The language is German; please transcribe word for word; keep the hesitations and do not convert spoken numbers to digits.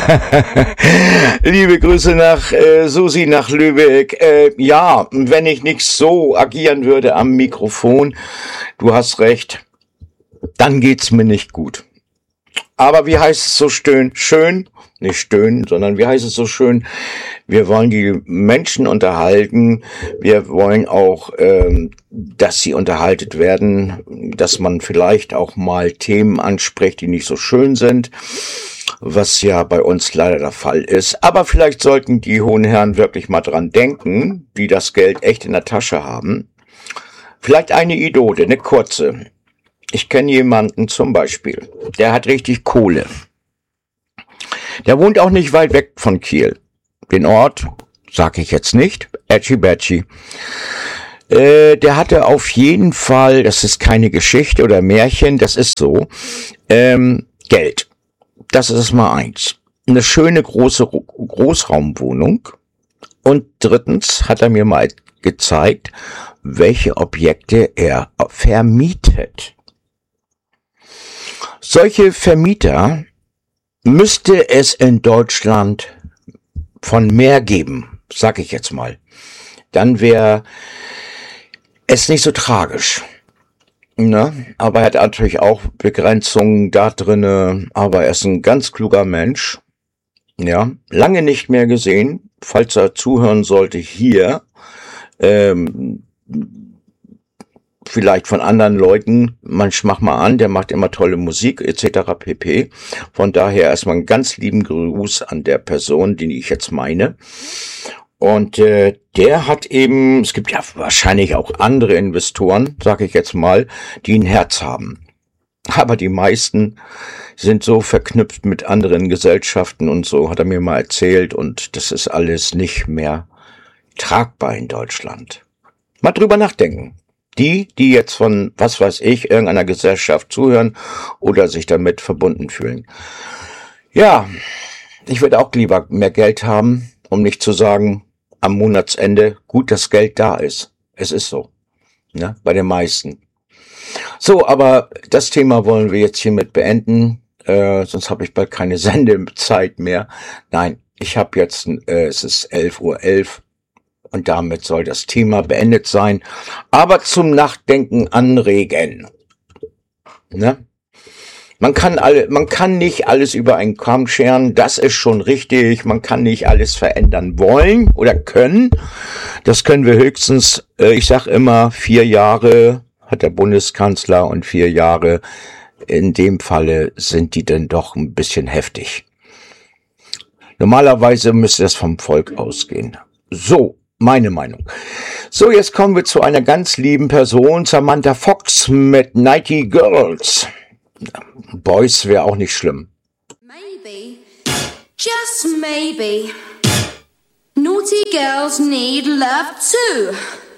Liebe Grüße nach äh, Susi nach Lübeck. Äh, ja, wenn ich nicht so agieren würde am Mikrofon, du hast recht, dann geht's mir nicht gut. Aber wie heißt es so schön? Schön, nicht stöhnen, sondern wie heißt es so schön? Wir wollen die Menschen unterhalten. Wir wollen auch, ähm, dass sie unterhaltet werden, dass man vielleicht auch mal Themen anspricht, die nicht so schön sind, was ja bei uns leider der Fall ist. Aber vielleicht sollten die hohen Herren wirklich mal dran denken, die das Geld echt in der Tasche haben. Vielleicht eine Idole, eine kurze. Ich kenne jemanden zum Beispiel, der hat richtig Kohle. Der wohnt auch nicht weit weg von Kiel. Den Ort sage ich jetzt nicht, Ätschi Bätschi. Äh, der hatte auf jeden Fall, das ist keine Geschichte oder Märchen, das ist so, ähm, Geld. Das ist mal eins. Eine schöne große Großraumwohnung. Und drittens hat er mir mal gezeigt, welche Objekte er vermietet. Solche Vermieter müsste es in Deutschland von mehr geben, sag ich jetzt mal. Dann wäre es nicht so tragisch. Ne? Aber er hat natürlich auch Begrenzungen da drinne, aber er ist ein ganz kluger Mensch. Ja, lange nicht mehr gesehen, falls er zuhören sollte hier, ähm, vielleicht von anderen Leuten, man mach mal an, der macht immer tolle Musik et cetera pp. Von daher erstmal einen ganz lieben Gruß an der Person, die ich jetzt meine. Und äh, der hat eben, es gibt ja wahrscheinlich auch andere Investoren, sage ich jetzt mal, die ein Herz haben. Aber die meisten sind so verknüpft mit anderen Gesellschaften und so, hat er mir mal erzählt. Und das ist alles nicht mehr tragbar in Deutschland. Mal drüber nachdenken. Die, die jetzt von, was weiß ich, irgendeiner Gesellschaft zuhören oder sich damit verbunden fühlen. Ja, ich würde auch lieber mehr Geld haben, um nicht zu sagen, am Monatsende gut, dass Geld da ist. Es ist so, ne, bei den meisten. So, aber das Thema wollen wir jetzt hiermit beenden, äh, sonst habe ich bald keine Sendezeit mehr. Nein, ich habe jetzt, äh, es ist elf Uhr elf. Und damit soll das Thema beendet sein. Aber zum Nachdenken anregen. Ne? Man kann alle, man kann nicht alles über einen Kamm scheren. Das ist schon richtig. Man kann nicht alles verändern wollen oder können. Das können wir höchstens, äh, ich sag immer, vier Jahre hat der Bundeskanzler und vier Jahre. In dem Falle sind die dann doch ein bisschen heftig. Normalerweise müsste das vom Volk ausgehen. So. Meine Meinung. So, jetzt kommen wir zu einer ganz lieben Person, Samantha Fox mit Nighty Girls. Boys wäre auch nicht schlimm. Maybe, just maybe, naughty girls need love too.